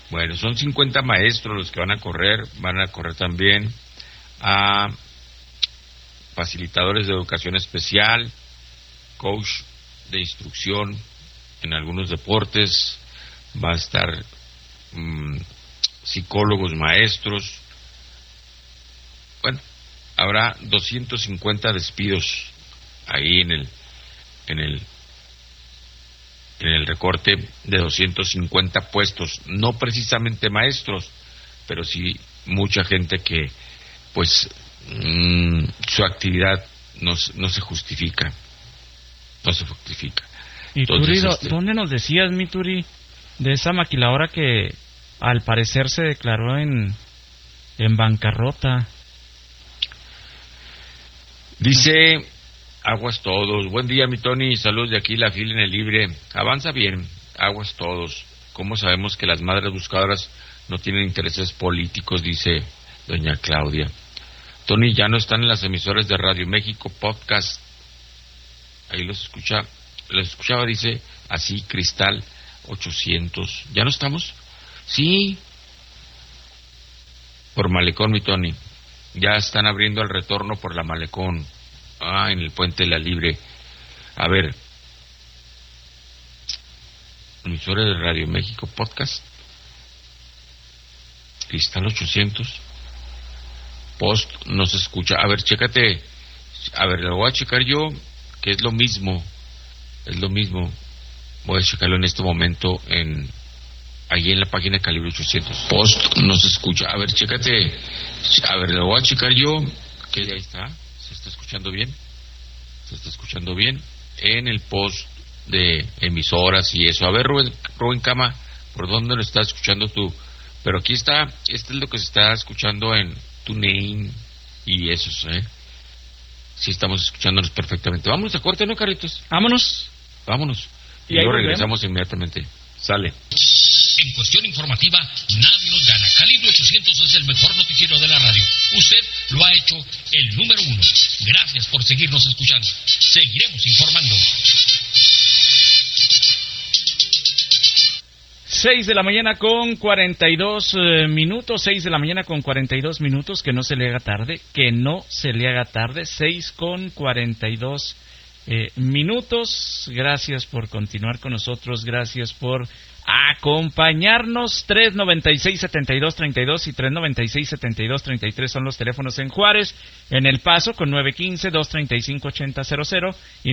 Bueno, son 50 maestros los que van a correr también a facilitadores de educación especial, coach de instrucción en algunos deportes, va a estar psicólogos, maestros. Bueno, habrá 250 despidos ahí en el recorte de 250 puestos, no precisamente maestros, pero sí mucha gente que pues su actividad no se justifica. Y Turi, ¿dónde nos decías, mi Turi, de esa maquiladora que al parecer se declaró en bancarrota? Dice Aguas Todos, buen día mi Tony, saludos de aquí la fila en el libre, avanza bien, Aguas Todos. ¿Cómo sabemos que las madres buscadoras no tienen intereses políticos? Dice doña Claudia. Tony, ya no están en las emisoras de Radio México Podcast, ahí los escuchaba, dice así Cristal 800. ¿Ya no estamos? Sí, por Malecón, mi Tony, ya están abriendo el retorno por la Malecón. En el Puente de la Libre. A ver, emisora de Radio México Podcast, Cristal 800, Post no se escucha. A ver, chécate. A ver, lo voy a checar yo, que es lo mismo. Voy a checarlo en este momento allí en la página de Calibre 800. Post no se escucha. A ver, chécate. A ver, lo voy a checar yo, que ahí está. ¿Se está escuchando bien? ¿Se está escuchando bien? En el post de emisoras y eso. A ver, Rubén Cama, ¿por dónde lo estás escuchando tú? Pero aquí está, este es lo que se está escuchando en TuneIn y esos, Sí, estamos escuchándonos perfectamente. Vámonos a corte, ¿no, Carlitos? Vámonos. Y luego regresamos inmediatamente. Sale. En cuestión informativa, nadie nos gana. Calibre 800 es el mejor noticiero de la radio. Usted lo ha hecho el número 1. Gracias por seguirnos escuchando. Seguiremos informando. 6 de la mañana con 42 minutos. 6 de la mañana con 42 minutos. Que no se le haga tarde. 6 con 42 minutos. Gracias por continuar con nosotros. Gracias por acompañarnos. 396-7232 y 396-7233 son los teléfonos en Juárez. En El Paso con 915-235-8000 y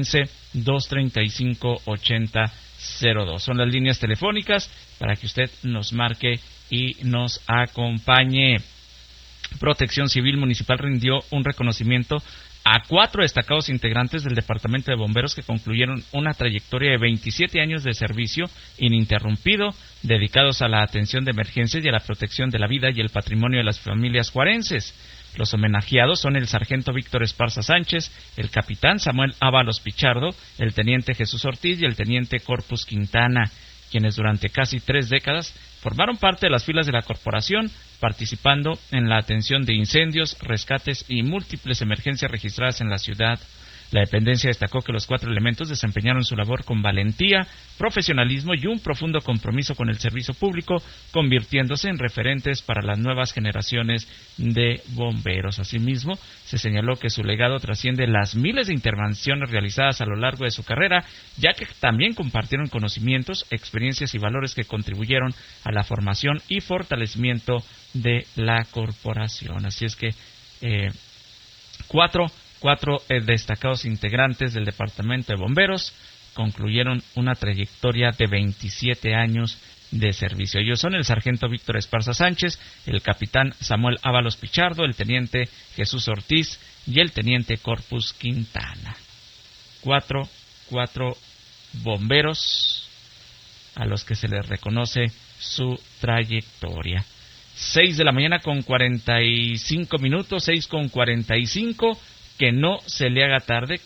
915-235-8002. Son las líneas telefónicas para que usted nos marque y nos acompañe. Protección Civil Municipal rindió un reconocimiento a 4 destacados integrantes del Departamento de Bomberos que concluyeron una trayectoria de 27 años de servicio ininterrumpido, dedicados a la atención de emergencias y a la protección de la vida y el patrimonio de las familias juarenses. Los homenajeados son el sargento Víctor Esparza Sánchez, el capitán Samuel Ábalos Pichardo, el teniente Jesús Ortiz y el teniente Corpus Quintana, quienes durante casi 3 décadas formaron parte de las filas de la corporación, participando en la atención de incendios, rescates y múltiples emergencias registradas en la ciudad. La dependencia destacó que los 4 elementos desempeñaron su labor con valentía, profesionalismo y un profundo compromiso con el servicio público, convirtiéndose en referentes para las nuevas generaciones de bomberos. Asimismo, se señaló que su legado trasciende las miles de intervenciones realizadas a lo largo de su carrera, ya que también compartieron conocimientos, experiencias y valores que contribuyeron a la formación y fortalecimiento de la corporación. Así es que cuatro destacados integrantes del Departamento de Bomberos concluyeron una trayectoria de 27 años de servicio. Ellos son el sargento Víctor Esparza Sánchez, el capitán Samuel Ábalos Pichardo, el teniente Jesús Ortiz y el teniente Corpus Quintana. Cuatro bomberos a los que se les reconoce su trayectoria. 6 de la mañana con 45 minutos, 6 con 45. Que no se le haga tarde.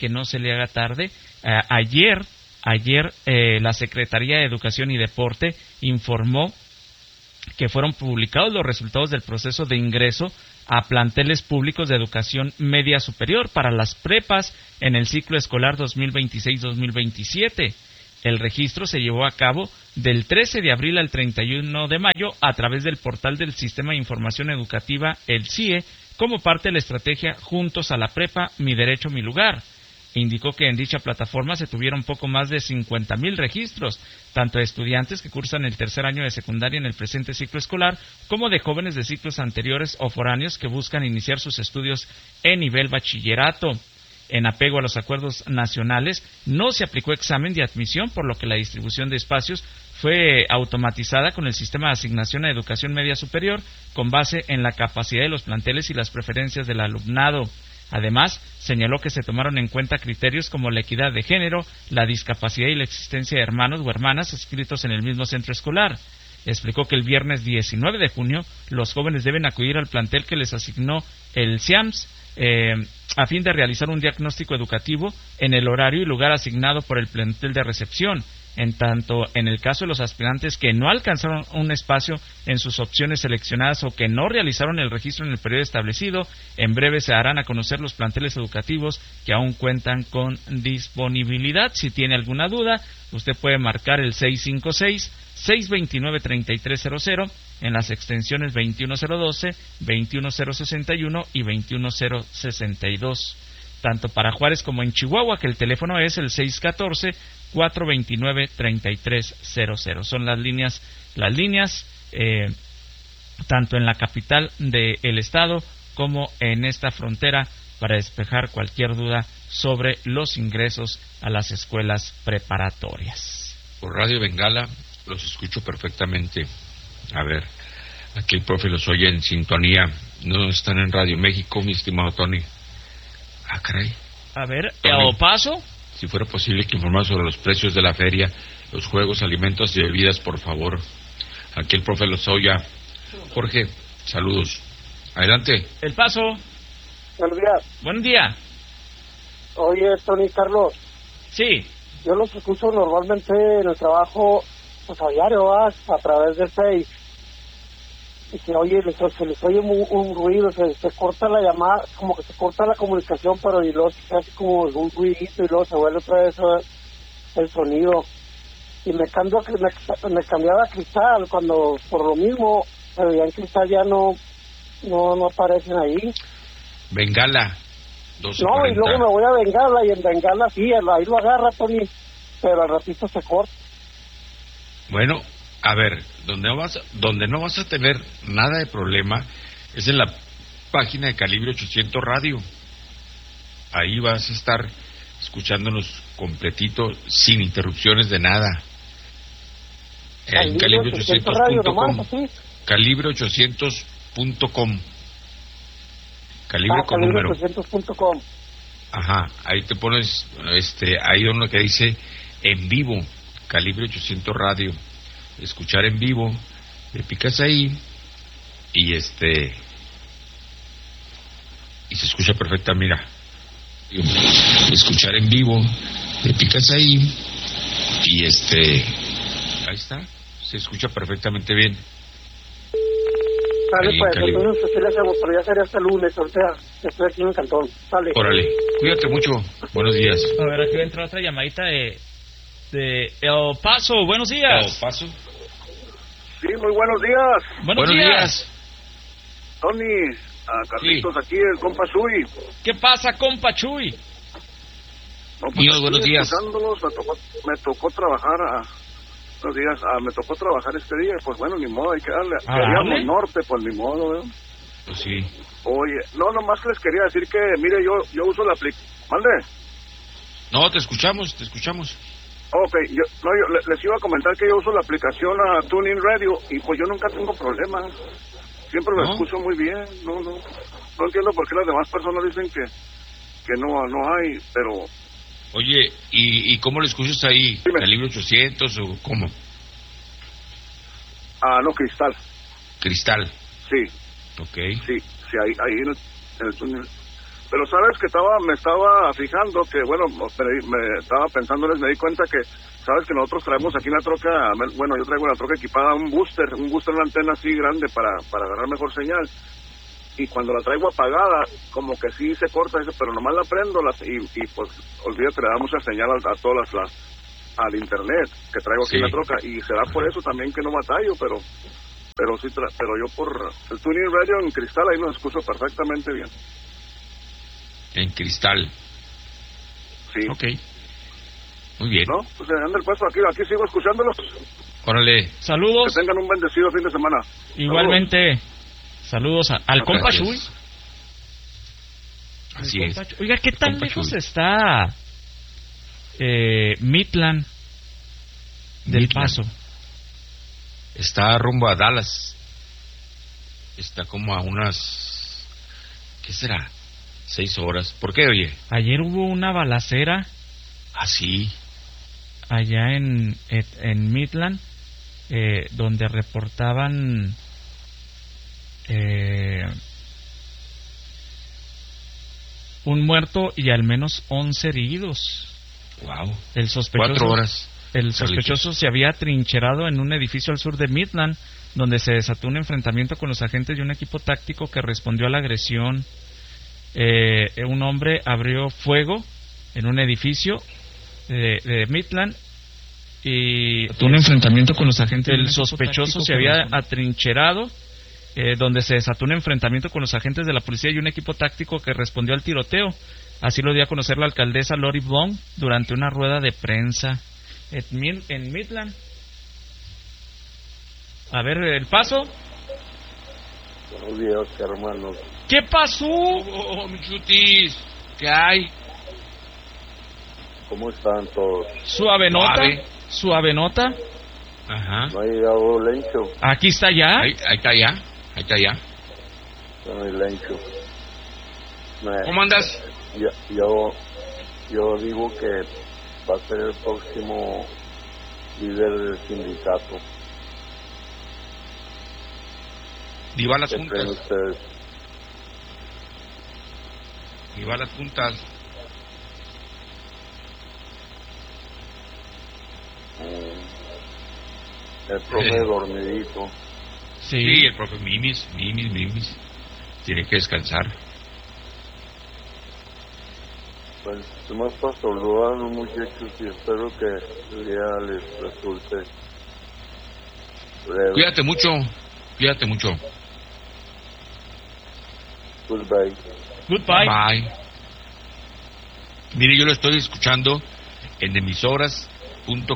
Ayer la Secretaría de Educación y Deporte informó que fueron publicados los resultados del proceso de ingreso a planteles públicos de educación media superior para las prepas en el ciclo escolar 2026-2027. El registro se llevó a cabo del 13 de abril al 31 de mayo a través del portal del Sistema de Información Educativa, el CIE, como parte de la estrategia Juntos a la Prepa, Mi Derecho, Mi Lugar. Indicó que en dicha plataforma se tuvieron poco más de 50,000 registros, tanto de estudiantes que cursan el tercer año de secundaria en el presente ciclo escolar, como de jóvenes de ciclos anteriores o foráneos que buscan iniciar sus estudios en nivel bachillerato. En apego a los acuerdos nacionales, no se aplicó examen de admisión, por lo que la distribución de espacios fue automatizada con el sistema de asignación a educación media superior, con base en la capacidad de los planteles y las preferencias del alumnado. Además, señaló que se tomaron en cuenta criterios como la equidad de género, la discapacidad y la existencia de hermanos o hermanas inscritos en el mismo centro escolar. Explicó que el viernes 19 de junio los jóvenes deben acudir al plantel que les asignó el CIAMS a fin de realizar un diagnóstico educativo en el horario y lugar asignado por el plantel de recepción. En tanto, en el caso de los aspirantes que no alcanzaron un espacio en sus opciones seleccionadas o que no realizaron el registro en el periodo establecido, en breve se darán a conocer los planteles educativos que aún cuentan con disponibilidad. Si tiene alguna duda, usted puede marcar el 656-629-3300 en las extensiones 21012, 21061 y 21062. Tanto para Juárez como en Chihuahua, que el teléfono es el 614-429-3300. Son las líneas tanto en la capital del estado como en esta frontera para despejar cualquier duda sobre los ingresos a las escuelas preparatorias. Por Radio Bengala los escucho perfectamente. A ver, aquí el profe los oye en sintonía. No están en Radio México, mi estimado Tony. Ah, caray. A ver, Tony, ¿o paso? Si fuera posible que informara sobre los precios de la feria, los juegos, alimentos y bebidas, por favor. Aquí el profe Lozoya. Jorge, saludos. Adelante. El paso. Buenos días. Buen día. Oye, Tony, Carlos. Sí. Yo los escucho normalmente en el trabajo, pues a diario, a través del Face. Y se les oye un ruido, se corta la llamada, como que se corta la comunicación, pero y luego se hace como un ruidito y luego se vuelve otra vez el sonido. Y me cambiaba a Cristal cuando por lo mismo, pero ya en Cristal ya no aparecen ahí. Bengala, 12:40. No, y luego me voy a Bengala y en Bengala sí, ahí lo agarra, Tony, pero al ratito se corta. Bueno, a ver, donde no vas a tener nada de problema es en la página de Calibre 800 Radio. Ahí vas a estar escuchándonos completito, sin interrupciones de nada. En Calibre800.com. Calibre800.com. Calibre con número. Calibre800.com. Ajá, ahí te pones, hay uno que dice en vivo, Calibre 800 Radio. Escuchar en vivo, le picas ahí y se escucha perfecta, mira. Escuchar en vivo, le picas ahí y ahí está, se escucha perfectamente bien. Sale, pues, entonces sí le hacemos, pero ya sería hasta el lunes, o sea, estoy aquí en el cantón. Sale. Órale, cuídate mucho, buenos días. A ver, aquí entra otra llamadita de El Paso, buenos días. El Paso. Sí, muy buenos días. Buenos días. Tony, Carlitos, sí. Aquí el compa Chuy. ¿Qué pasa, compa Chuy? No, pues Míos, buenos días. Me tocó trabajar buenos días, me tocó trabajar este día, pues bueno, ni modo, hay que darle. Queríamos norte, pues ni modo, ¿eh? Pues sí. Oye, no, nomás les quería decir que, mire, yo uso la aplicación. ¿Mande? No, te escuchamos. Ok, yo les iba a comentar que yo uso la aplicación a TuneIn Radio y pues yo nunca tengo problemas. Siempre lo escucho muy bien. No entiendo por qué las demás personas dicen que no hay, pero... Oye, ¿y cómo lo escuchas ahí? Dime. ¿Calibre 800 o cómo? No, Cristal. Cristal. Sí. Ok. Sí, ahí en el túnel. Pero sabes que me estaba fijando que, bueno, me estaba pensando, me di cuenta que, sabes que nosotros traemos aquí en la troca, bueno, yo traigo en la troca equipada un booster, una antena así grande para agarrar mejor señal. Y cuando la traigo apagada, como que sí se corta, pero nomás la prendo y pues, olvídate, le da mucha señal a todas al internet que traigo aquí en la troca, y será por eso también que no batallo, pero sí, pero yo por el Tuning Radio en cristal ahí los escucho perfectamente bien. En cristal. Sí. Ok. Muy bien. ¿No? Pues anda el paso, aquí sigo escuchándolos. Órale. Saludos. Que tengan un bendecido fin de semana. Igualmente. Saludos al compa Chuy. Así es. Oiga, ¿qué tan lejos está Midland del Paso? Está rumbo a Dallas. Está como a unas... ¿Qué será? 6 horas. ¿Por qué, oye? Ayer hubo una balacera. Ah, sí. Allá en Midland, donde reportaban un muerto y al menos 11 heridos. Wow. El sospechoso, 4 horas. El sospechoso se había atrincherado en un edificio al sur de Midland, donde se desató un enfrentamiento con los agentes y un equipo táctico que respondió a la agresión. Un hombre abrió fuego en un edificio de Midland y un enfrentamiento con los agentes. El sospechoso se había atrincherado, donde se desató un enfrentamiento con los agentes de la policía y un equipo táctico que respondió al tiroteo. Así lo dio a conocer la alcaldesa Lori Blum durante una rueda de prensa en Midland. A ver, El Paso. Buenos días, hermanos. ¿Qué pasó? Oh, mi chutis. ¿Qué hay? ¿Cómo están todos? Suave nota. Ajá. ¿No ha llegado Lencho? Aquí está ya. Ahí está ya. Ahí está ya. No hay Lencho. ¿Cómo andas? Yo digo que va a ser el próximo líder del sindicato. Viva las ¿Qué creen juntas. ustedes? Viva las juntas. El profe dormidito. Sí, el profe Mimis. Tiene que descansar. Pues nomás para saludar a los muchachos y espero que el día les resulte breve. Cuídate mucho. Goodbye. Goodbye. Bye. Mire, yo lo estoy escuchando en emisoras.com.mx.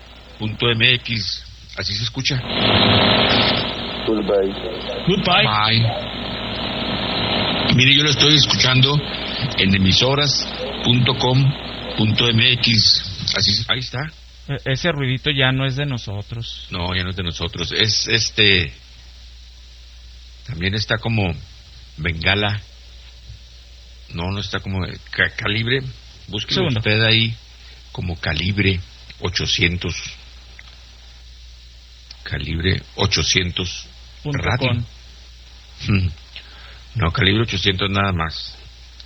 Así se escucha. Goodbye. Bye. Mire, yo lo estoy escuchando en emisoras.com.mx. Así, ahí está. Ese ruidito ya no es de nosotros. No, ya no es de nosotros. Es también está como Bengala. No está como Calibre. Búsquelo usted ahí como Calibre 800. Calibre 800 radio. No, Calibre 800 nada más.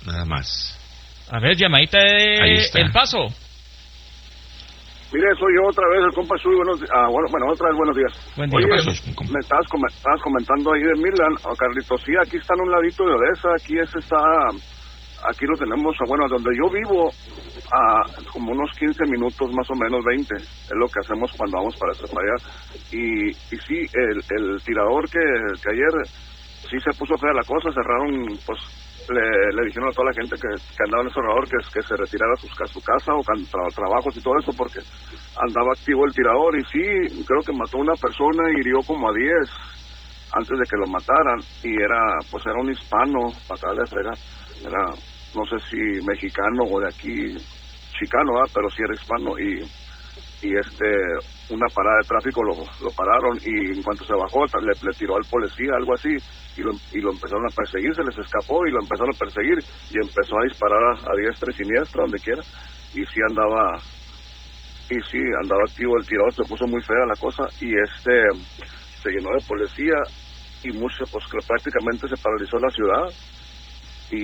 A ver, llamadita de El Paso. Mire, soy yo otra vez, el compa Chuy. Otra vez buenos días. Buen día. Oye, me estabas comentando ahí de Midland, Carlitos. Sí, aquí está en un ladito de Odessa. Aquí lo tenemos, donde yo vivo, como unos 15 minutos, más o menos 20. Es lo que hacemos cuando vamos para allá. Y sí, el tirador que ayer sí se puso fea la cosa. Cerraron, pues le dijeron a toda la gente que andaba en el cerrador que se retirara a su casa o trabajos y todo eso, porque andaba activo el tirador. Y sí, creo que mató a una persona y hirió como a 10 antes de que lo mataran. Y era un hispano, patada de frega. Era, no sé si mexicano o de aquí, chicano, pero sí era hispano. Y una parada de tráfico lo pararon, y en cuanto se bajó le tiró al policía, algo así, y lo empezaron a perseguir. Se les escapó y lo empezaron a perseguir, y empezó a disparar a diestra y siniestra, donde quiera. Y sí andaba activo el tirador. Se puso muy fea la cosa, y se llenó de policía, y pues prácticamente se paralizó la ciudad. Y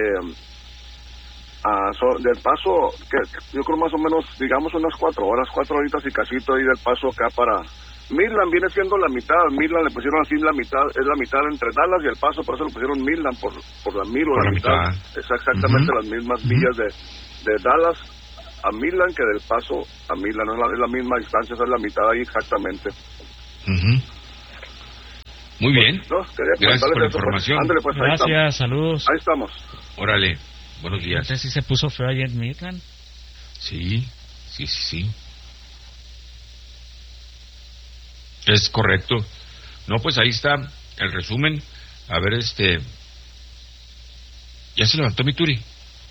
del Paso, que yo creo más o menos, digamos, unas 4 horitas y casito ahí del Paso acá para Midland. Viene siendo la mitad. Midland le pusieron así la mitad, es la mitad entre Dallas y El Paso, por eso le pusieron Midland, por la mil o la mitad. Es exactamente las mismas millas de Dallas a Midland que del Paso a Midland, es la misma distancia, es la mitad ahí exactamente. Muy bien. No, gracias por la información. Ándale, pues, gracias, saludos. Ahí estamos. Órale, buenos días. ¿Usted sí se puso feo ayer en Midland? Sí. Es correcto. No, pues ahí está el resumen. A ver, ya se levantó mi Turi.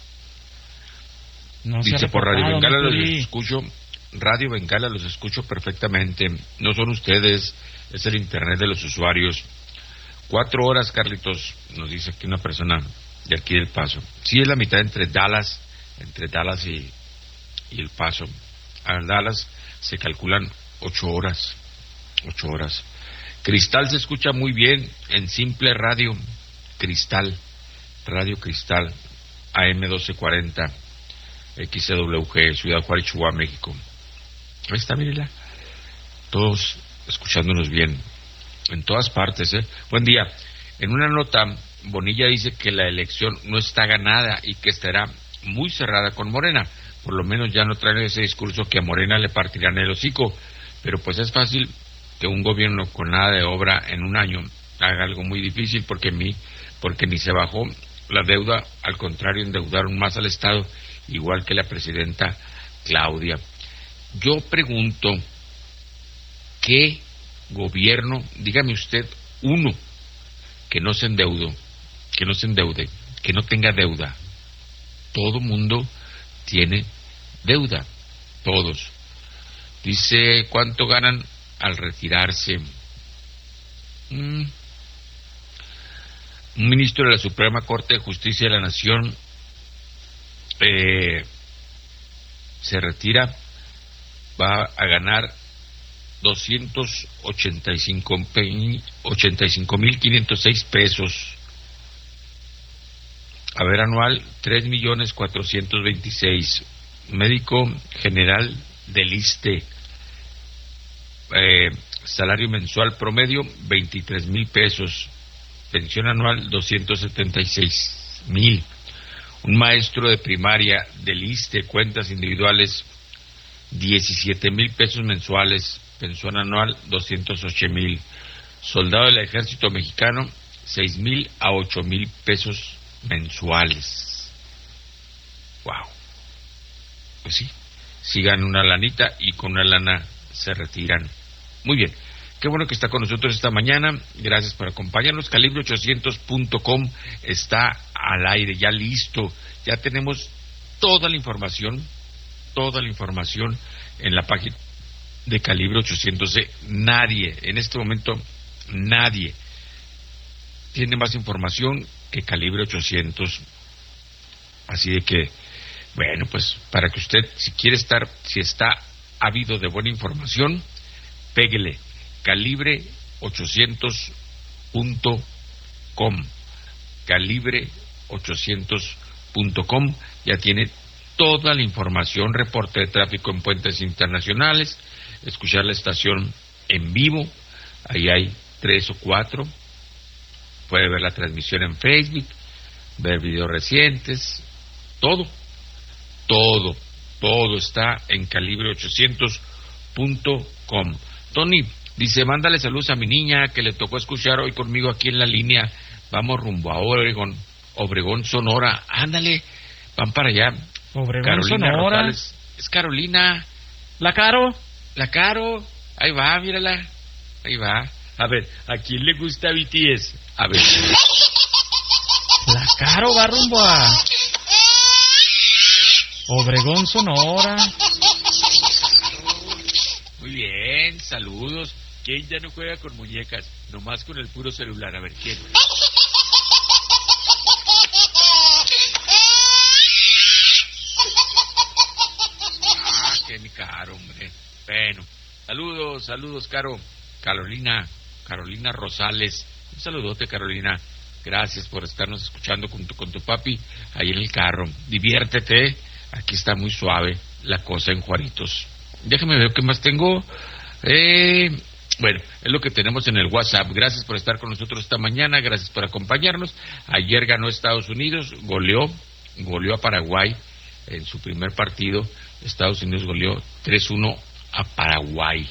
No dice por Radio Bengala los escucho. Radio Bengala los escucho perfectamente. No son ustedes, es el internet de los usuarios. 4 horas, Carlitos, nos dice aquí una persona de aquí del Paso. Sí, es la mitad entre Dallas y El Paso. A Dallas se calculan 8 horas. 8 horas. Cristal se escucha muy bien en Simple Radio. Radio Cristal, AM 1240, XCWG, Ciudad Juárez, Chihuahua, México. Ahí está, mírela. Todos escuchándonos bien. En todas partes, Buen día. En una nota, Bonilla dice que la elección no está ganada y que estará muy cerrada con Morena. Por lo menos ya no traen ese discurso que a Morena le partirán el hocico. Pero pues es fácil que un gobierno con nada de obra en un año haga algo muy difícil porque ni se bajó la deuda, al contrario, endeudaron más al Estado, igual que la presidenta Claudia. Yo pregunto, ¿qué gobierno, dígame usted, uno que no se endeude, que no tenga deuda? Todo mundo tiene deuda, todos. Dice, ¿cuánto ganan al retirarse? Un ministro de la Suprema Corte de Justicia de la Nación se retira, va a ganar 285,506 pesos. A ver, anual 3,426,000. Médico general del ISSSTE, salario mensual promedio 23,000 pesos. Pensión anual 276,000. Un maestro de primaria del ISSSTE, cuentas individuales 17,000 pesos mensuales. Pensión anual 208,000. Soldado del Ejército Mexicano 6,000 a 8,000 pesos mensuales. Wow. Pues sí ganan una lanita y con una lana se retiran. Muy bien. Qué bueno que está con nosotros esta mañana. Gracias por acompañarnos. Calibre800.com está al aire, ya listo. Ya tenemos toda la información en la página de Calibre 800. Nadie, en este momento, nadie tiene más información que Calibre 800. Así de que, bueno, pues para que usted, si está ávido de buena información, péguele Calibre800.com. Calibre800.com ya tiene toda la información, reporte de tráfico en puentes internacionales, escuchar la estación en vivo, ahí hay 3 o 4, puede ver la transmisión en Facebook, ver videos recientes, todo está en Calibre800.com. Tony dice, mándale saludos a mi niña que le tocó escuchar hoy conmigo aquí en la línea. Vamos rumbo a Obregón, Sonora. Ándale, van para allá. Obregón, Carolina Sonora. Rosales. Es Carolina. ¿La Caro? Ahí va, mírala. Ahí va. A ver, ¿a quién le gusta BTS? A ver. La Caro va rumbo a Obregón, Sonora. Muy bien, saludos. ¿Quién ya no juega con muñecas? Nomás con el puro celular. A ver, ¿quién? Ah, qué mi Caro, hombre. Bueno, saludos, Caro. Carolina Rosales. Un saludote, Carolina. Gracias por estarnos escuchando con tu papi ahí en el carro. Diviértete. Aquí está muy suave la cosa en Juaritos. Déjame ver qué más tengo. Bueno, es lo que tenemos en el WhatsApp. Gracias por estar con nosotros esta mañana. Gracias por acompañarnos. Ayer ganó Estados Unidos, goleó a Paraguay en su primer partido Estados Unidos goleó 3-1 a Paraguay.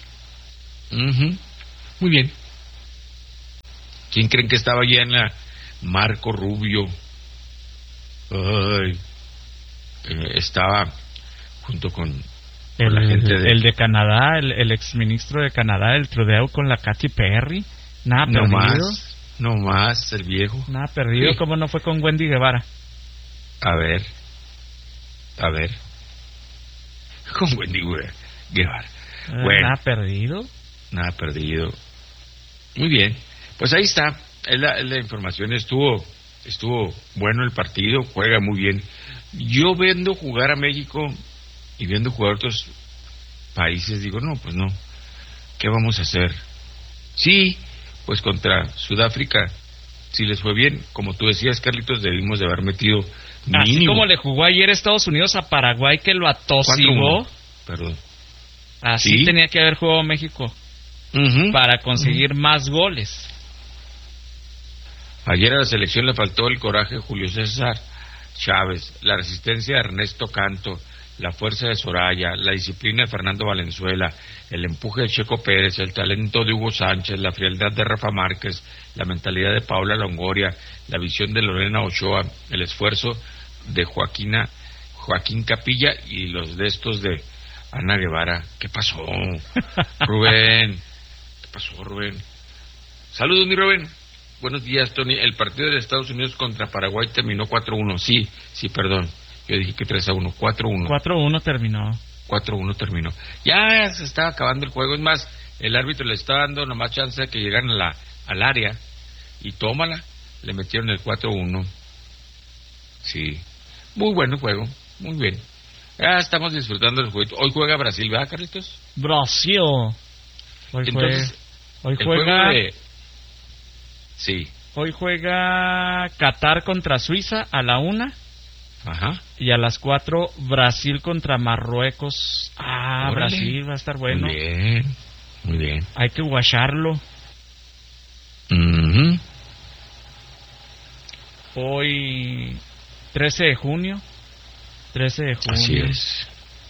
Muy bien. ¿Quién creen que estaba allá en la Marco Rubio? Estaba junto con la gente el de Canadá, el exministro de Canadá, el Trudeau, con la Katy Perry. Nada perdido. No más, el viejo. Nada perdido. Sí. ¿Cómo no fue con Wendy Guevara? A ver. Con Wendy Guevara. Bueno. Nada perdido. Muy bien. Pues ahí está. Es la información. Estuvo bueno el partido. Juega muy bien. Yo viendo jugar a México y viendo jugar a otros países, digo, no, pues no. ¿Qué vamos a hacer? Sí, pues contra Sudáfrica, si les fue bien, como tú decías, Carlitos, debimos de haber metido mínimo. Así como le jugó ayer Estados Unidos a Paraguay, que lo atosigó. Perdón. Así ¿sí? Tenía que haber jugado México para conseguir más goles. Ayer a la selección le faltó el coraje de Julio César Chávez, la resistencia de Ernesto Canto, la fuerza de Soraya, la disciplina de Fernando Valenzuela, el empuje de Checo Pérez, el talento de Hugo Sánchez, la frialdad de Rafa Márquez, la mentalidad de Paula Longoria, la visión de Lorena Ochoa, el esfuerzo de Joaquín Capilla y los de estos de Ana Guevara. ¿Qué pasó, Rubén? ¿Qué pasó, Rubén? Saludos, mi Rubén. Buenos días, Tony. El partido de Estados Unidos contra Paraguay terminó 4-1. Sí, perdón. Yo dije que 3-1. 4-1. 4-1 terminó. 4-1 terminó. Ya se estaba acabando el juego. Es más, el árbitro le estaba dando nomás chance de que llegaran al área. Y tómala. Le metieron el 4-1. Sí. Muy bueno el juego. Muy bien. Ya estamos disfrutando del juego. Hoy juega Brasil, ¿verdad, Carlitos? Brasil. Hoy juega... Sí. Hoy juega Qatar contra Suiza a la 1. Ajá. Y a las 4 Brasil contra Marruecos. Órale. Brasil va a estar bueno. Muy bien. Hay que guacharlo. Hoy 13 de junio. Así es.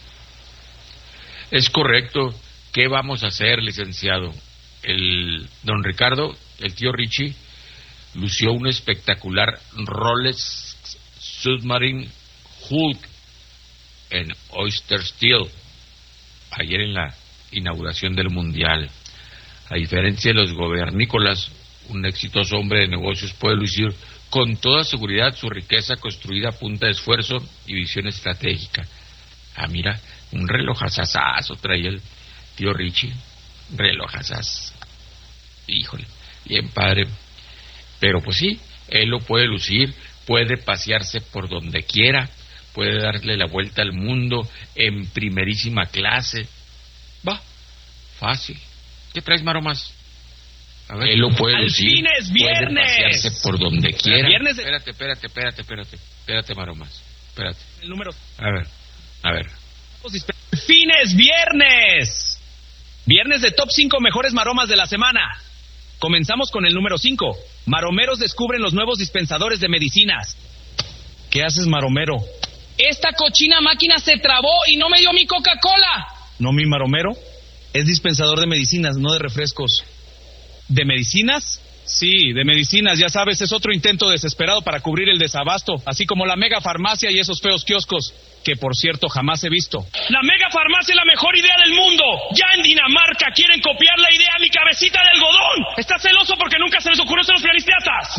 Es correcto. ¿Qué vamos a hacer, licenciado? El don Ricardo, el tío Richie, lució un espectacular Rolex Submarine Hulk en Oyster Steel ayer en la inauguración del Mundial. A diferencia de los gobernícolas, un exitoso hombre de negocios puede lucir con toda seguridad su riqueza construida a punta de esfuerzo y visión estratégica. Mira, un relojazazazo trae el tío Richie. Relojazas. Híjole, bien padre. Pero pues sí, él lo puede lucir, puede pasearse por donde quiera, puede darle la vuelta al mundo en primerísima clase. Va, fácil. ¿Qué traes, Maromas? A ver, él lo puede lucir, puede pasearse por donde quiera. Viernes. Espérate, Maromas. Espérate. El número. A ver. Fines viernes. Viernes de top 5 mejores maromas de la semana. Comenzamos con el número 5. Maromeros descubren los nuevos dispensadores de medicinas. ¿Qué haces, maromero? Esta cochina máquina se trabó y no me dio mi Coca-Cola. ¿No, mi maromero? Es dispensador de medicinas, no de refrescos. ¿De medicinas? Sí, de medicinas, ya sabes, es otro intento desesperado para cubrir el desabasto, así como la mega farmacia y esos feos kioscos, que por cierto jamás he visto. La mega farmacia es la mejor idea del mundo. Ya en Dinamarca quieren copiar la idea a mi cabecita de algodón. Está celoso porque nunca se les ocurrió ser los pianistatas.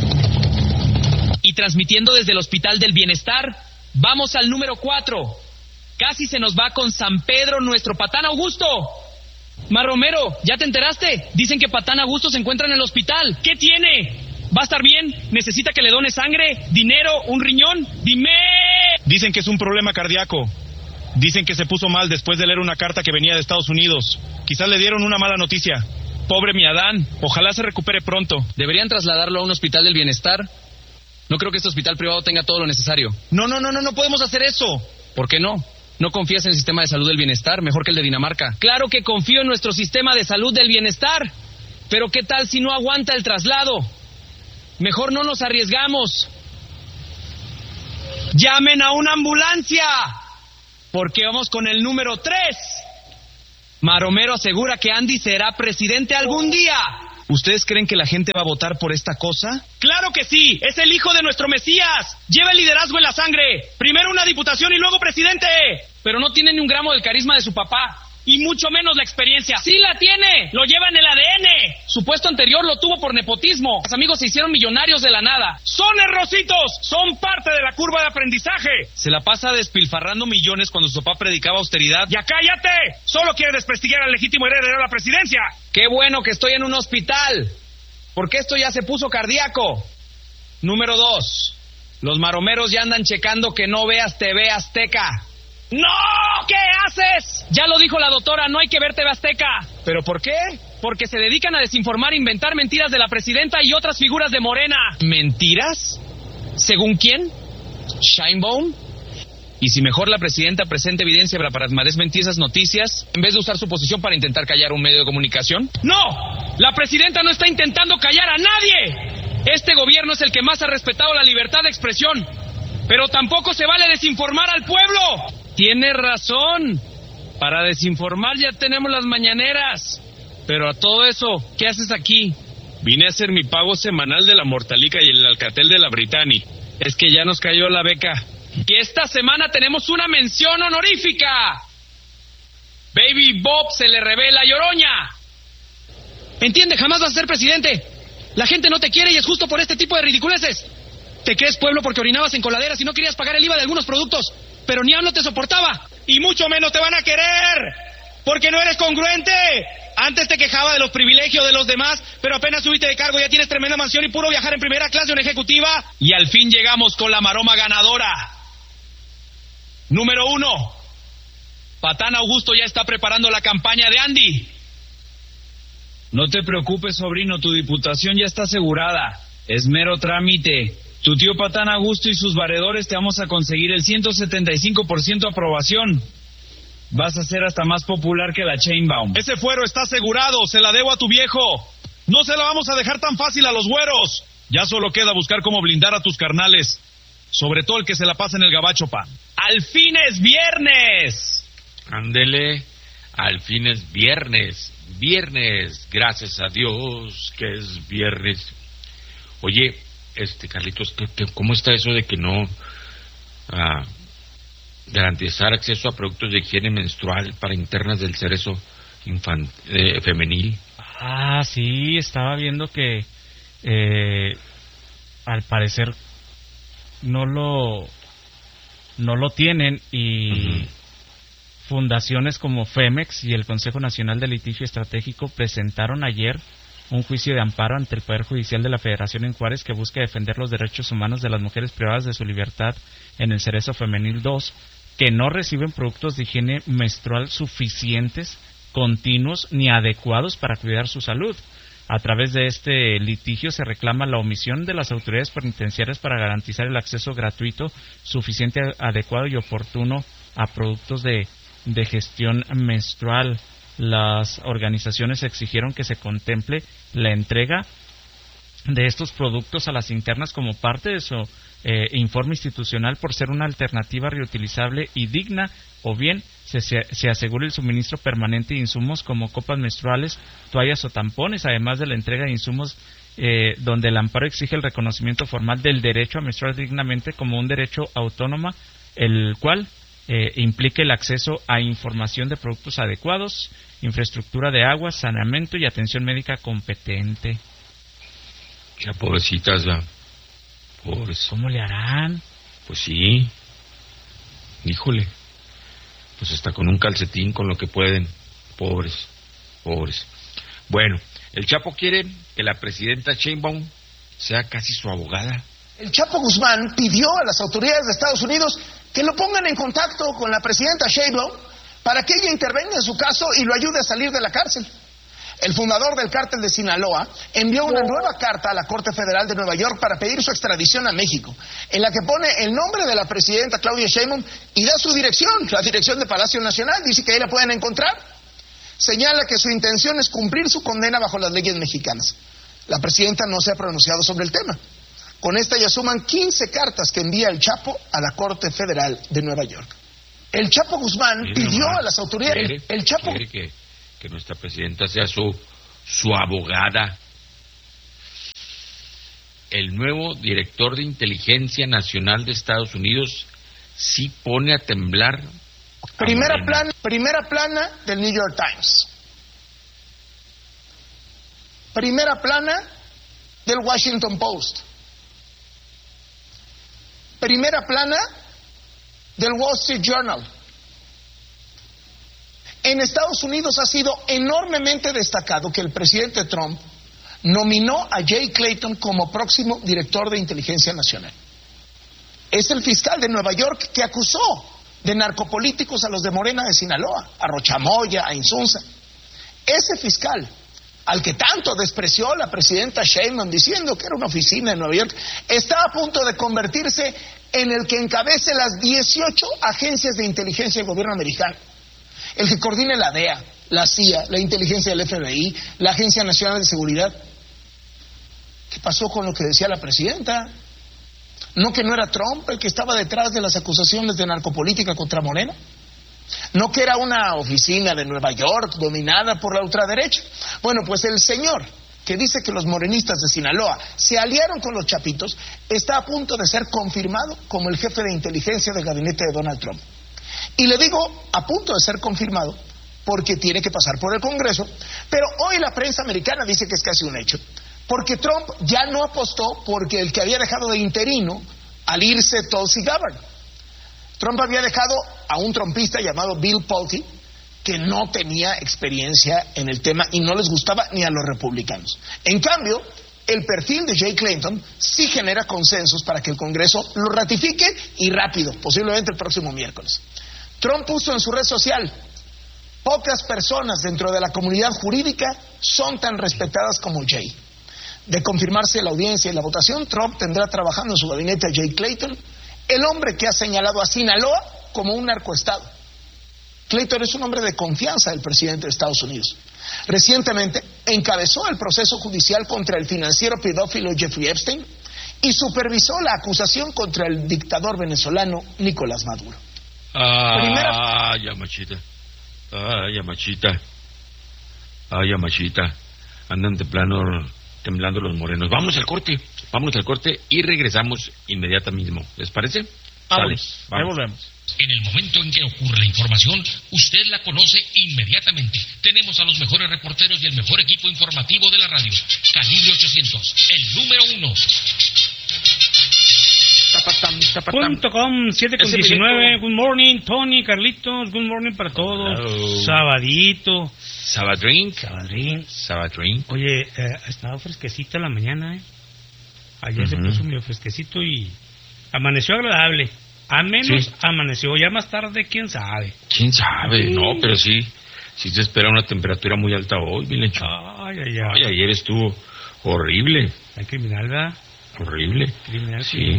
Y transmitiendo desde el Hospital del Bienestar, vamos al número 4. Casi se nos va con San Pedro nuestro Patán Augusto. Maromero, ¿ya te enteraste? Dicen que Patán Augusto se encuentra en el hospital. ¿Qué tiene? ¿Va a estar bien? ¿Necesita que le done sangre? ¿Dinero? ¿Un riñón? ¡Dime! Dicen que es un problema cardíaco. Dicen que se puso mal después de leer una carta que venía de Estados Unidos. Quizás le dieron una mala noticia. Pobre mi Adán, ojalá se recupere pronto. ¿Deberían trasladarlo a un hospital del bienestar? No creo que este hospital privado tenga todo lo necesario. No podemos hacer eso. ¿Por qué no? ¿No confías en el sistema de salud del bienestar mejor que el de Dinamarca? Claro que confío en nuestro sistema de salud del bienestar. Pero ¿qué tal si no aguanta el traslado? Mejor no nos arriesgamos. ¡Llamen a una ambulancia! Porque vamos con el número 3. Maromero asegura que Andy será presidente algún día. ¿Ustedes creen que la gente va a votar por esta cosa? ¡Claro que sí! ¡Es el hijo de nuestro Mesías! ¡Lleva el liderazgo en la sangre! Primero una diputación y luego presidente. Pero no tiene ni un gramo del carisma de su papá. Y mucho menos la experiencia. ¡Sí la tiene! ¡Lo lleva en el ADN! Su puesto anterior lo tuvo por nepotismo. Los amigos se hicieron millonarios de la nada. ¡Son errorcitos! ¡Son parte de la curva de aprendizaje! Se la pasa despilfarrando millones cuando su papá predicaba austeridad. ¡Ya cállate! Solo quiere desprestigiar al legítimo heredero de la presidencia. ¡Qué bueno que estoy en un hospital! Porque esto ya se puso cardíaco. Número 2. Los maromeros ya andan checando que no veas TV Azteca. ¡No! ¿Qué haces? Ya lo dijo la doctora, no hay que ver TV Azteca. ¿Pero por qué? Porque se dedican a desinformar e inventar mentiras de la presidenta y otras figuras de Morena. ¿Mentiras? ¿Según quién? ¿Shinebone? ¿Y si mejor la presidenta presenta evidencia para desmentir esas noticias, en vez de usar su posición para intentar callar un medio de comunicación? ¡No! La presidenta no está intentando callar a nadie. Este gobierno es el que más ha respetado la libertad de expresión. Pero tampoco se vale desinformar al pueblo. Tiene razón. Para desinformar ya tenemos las mañaneras. Pero a todo eso, ¿qué haces aquí? Vine a hacer mi pago semanal de la Mortalica y el Alcatel de la Brittany. Es que ya nos cayó la beca. Y esta semana tenemos una mención honorífica. Baby Bob se le revela lloroña. Entiende, jamás vas a ser presidente. La gente no te quiere y es justo por este tipo de ridiculeces. Te crees pueblo porque orinabas en coladeras y no querías pagar el IVA de algunos productos. Pero ni aún no te soportaba. Y mucho menos te van a querer. Porque no eres congruente. Antes te quejaba de los privilegios de los demás, pero apenas subiste de cargo ya tienes tremenda mansión y puro viajar en primera clase o en ejecutiva. Y al fin llegamos con la maroma ganadora. Número 1. Patán Augusto ya está preparando la campaña de Andy. No te preocupes, sobrino, tu diputación ya está asegurada. Es mero trámite. Tu tío Patán Augusto y sus varedores te vamos a conseguir el 175% aprobación. Vas a ser hasta más popular que la Sheinbaum. Ese fuero está asegurado, se la debo a tu viejo. No se la vamos a dejar tan fácil a los güeros. Ya solo queda buscar cómo blindar a tus carnales. Sobre todo el que se la pasa en el gabacho, pa. ¡Al fin es viernes! Ándele, al fin es viernes. Viernes, gracias a Dios que es viernes. Oye, Carlitos, ¿cómo está eso de que no garantizar acceso a productos de higiene menstrual para internas del cerezo femenil? Ah, sí, estaba viendo que al parecer no lo tienen y fundaciones como Femex y el Consejo Nacional de Litigio Estratégico presentaron ayer un juicio de amparo ante el Poder Judicial de la Federación en Juárez que busca defender los derechos humanos de las mujeres privadas de su libertad en el cerezo femenil 2, que no reciben productos de higiene menstrual suficientes, continuos ni adecuados para cuidar su salud. A través de este litigio se reclama la omisión de las autoridades penitenciarias para garantizar el acceso gratuito, suficiente, adecuado y oportuno a productos de gestión menstrual. Las organizaciones exigieron que se contemple la entrega de estos productos a las internas como parte de su informe institucional por ser una alternativa reutilizable y digna, o bien se asegure el suministro permanente de insumos como copas menstruales, toallas o tampones, además de la entrega de insumos donde el amparo exige el reconocimiento formal del derecho a menstruar dignamente como un derecho autónomo, el cual implique el acceso a información de productos adecuados, infraestructura de agua, saneamiento y atención médica competente. Ya, pobrecitas, ¿verdad? Pobres. ¿Cómo le harán? Pues sí. Híjole. Pues hasta con un calcetín, con lo que pueden. Pobres. Bueno, el Chapo quiere que la presidenta Sheinbaum sea casi su abogada. El Chapo Guzmán pidió a las autoridades de Estados Unidos que lo pongan en contacto con la presidenta Sheinbaum para que ella intervenga en su caso y lo ayude a salir de la cárcel. El fundador del cártel de Sinaloa envió una nueva carta a la Corte Federal de Nueva York para pedir su extradición a México, en la que pone el nombre de la presidenta Claudia Sheinbaum y da su dirección, la dirección de Palacio Nacional, dice que ahí la pueden encontrar. Señala que su intención es cumplir su condena bajo las leyes mexicanas. La presidenta no se ha pronunciado sobre el tema. Con esta ya suman 15 cartas que envía el Chapo a la Corte Federal de Nueva York. El Chapo Guzmán pidió a las autoridades... El Chapo... Quiere que nuestra presidenta sea su abogada. El nuevo director de Inteligencia Nacional de Estados Unidos sí pone a temblar. Primera plana del New York Times. Primera plana del Washington Post. Primera plana del Wall Street Journal. En Estados Unidos ha sido enormemente destacado que el presidente Trump nominó a Jay Clayton como próximo director de Inteligencia Nacional. Es el fiscal de Nueva York que acusó de narcopolíticos a los de Morena de Sinaloa, a Rochamoya, a Insunza. Ese fiscal, al que tanto despreció la presidenta Sheinbaum diciendo que era una oficina en Nueva York, está a punto de convertirse en el que encabece las 18 agencias de inteligencia del gobierno americano. El que coordine la DEA, la CIA, la inteligencia del FBI, la Agencia Nacional de Seguridad. ¿Qué pasó con lo que decía la presidenta? ¿No que no era Trump el que estaba detrás de las acusaciones de narcopolítica contra Morena? ¿No que era una oficina de Nueva York dominada por la ultraderecha? Bueno, pues el señor que dice que los morenistas de Sinaloa se aliaron con los chapitos está a punto de ser confirmado como el jefe de inteligencia del gabinete de Donald Trump. Y le digo a punto de ser confirmado porque tiene que pasar por el Congreso, pero hoy la prensa americana dice que es casi un hecho. Porque Trump ya no apostó porque el que había dejado de interino al irse Tulsi Gabbard. Trump había dejado a un trumpista llamado Bill Pulte, que no tenía experiencia en el tema y no les gustaba ni a los republicanos. En cambio, el perfil de Jay Clayton sí genera consensos para que el Congreso lo ratifique y rápido, posiblemente el próximo miércoles. Trump puso en su red social: pocas personas dentro de la comunidad jurídica son tan respetadas como Jay. De confirmarse la audiencia y la votación, Trump tendrá trabajando en su gabinete a Jay Clayton, el hombre que ha señalado a Sinaloa como un narcoestado. Clayton es un hombre de confianza del presidente de Estados Unidos. Recientemente encabezó el proceso judicial contra el financiero pedófilo Jeffrey Epstein y supervisó la acusación contra el dictador venezolano Nicolás Maduro. Yamachita. Yamachita. Andan temblando los morenos. Vámonos al corte y regresamos inmediatamente mismo. ¿Les parece? Vamos. Ahí volvemos. En el momento en que ocurre la información, usted la conoce inmediatamente. Tenemos a los mejores reporteros y el mejor equipo informativo de la radio. Calibre 800, el número 1. .com 7:19. Good morning, Tony, Carlitos. Good morning para todos. Hello. Sabadito. Sabadrink. Oye, estaba fresquecita la mañana, Ayer se puso medio fresquecito y amaneció agradable. A menos amaneció, ya más tarde, quién sabe. No, pero sí se espera una temperatura muy alta hoy, Milencho. Ay, ayer estuvo horrible. Hay criminal, ¿verdad? Horrible. Criminal, sí.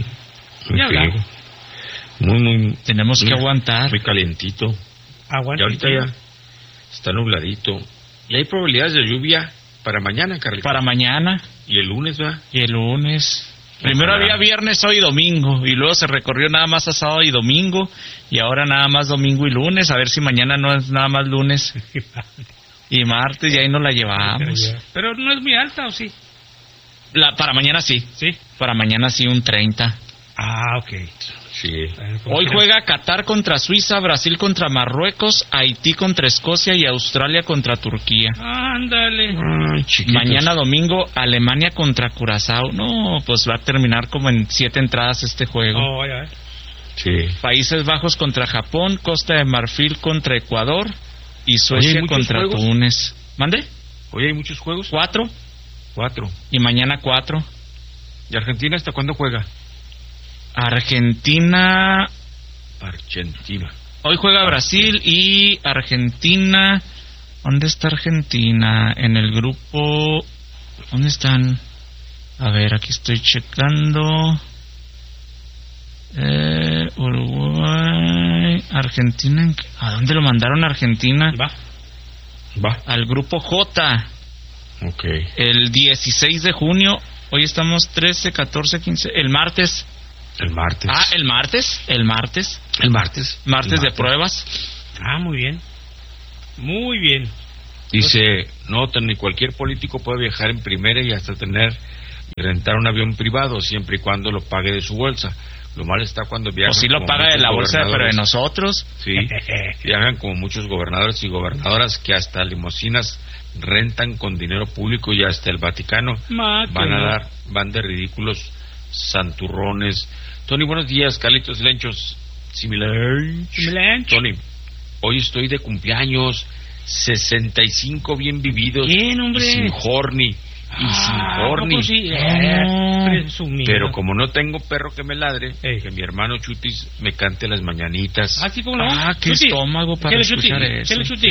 Muy tenemos que aguantar. Muy calientito. Y ahorita ya está nubladito. Y hay probabilidades de lluvia para mañana, Carlitos. Para mañana. Y el lunes, ¿va? Primero había viernes, hoy y domingo, y luego se recorrió nada más a sábado y domingo, y ahora nada más domingo y lunes, a ver si mañana no es nada más lunes y martes, y ahí nos la llevamos. Pero no es muy alta, ¿o sí? Para mañana sí. Para mañana sí, un 30. Ok. Sí. Hoy juega Qatar contra Suiza, Brasil contra Marruecos, Haití contra Escocia y Australia contra Turquía. Ándale. Mañana domingo, Alemania contra Curazao. No, pues va a terminar como en 7 entradas este juego. Sí. Países Bajos contra Japón, Costa de Marfil contra Ecuador y Suecia contra Túnez. ¿Mande? Hoy hay muchos juegos. 4. Y mañana 4. ¿Y Argentina hasta cuándo juega? Argentina. Hoy juega Brasil y Argentina. ¿Dónde está Argentina? En el grupo. ¿Dónde están? A ver, aquí estoy checando. Uruguay, Argentina. ¿A dónde lo mandaron Argentina? Va. Al grupo J. Okay. El 16 de junio. Hoy estamos 13, 14, 15. El martes. El martes. El martes. El martes. Martes de pruebas. Muy bien. Muy bien. Dice, no, ni cualquier político puede viajar en primera y hasta rentar un avión privado, siempre y cuando lo pague de su bolsa. Lo malo está cuando viajan. O sí lo paga de la bolsa, pero de nosotros. Sí, viajan como muchos gobernadores y gobernadoras que hasta limusinas rentan con dinero público y hasta el Vaticano van de ridículos santurrones. Tony, buenos días, Carlitos Lenchos. Tony, hoy estoy de cumpleaños, 65 bien vividos. Bien, hombre. Y sin horny. Sí. Pero como no tengo perro que me ladre, que mi hermano Chutis me cante las mañanitas. ¿Cómo no? Qué estómago para escuchar eso.